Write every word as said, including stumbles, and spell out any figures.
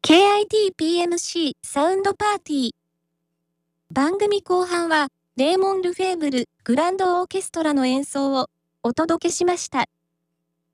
ケーアイティーピーエムシー サウンドパーティー。番組後半は、レーモン・ルフェーブル・グランドオーケストラの演奏をお届けしました。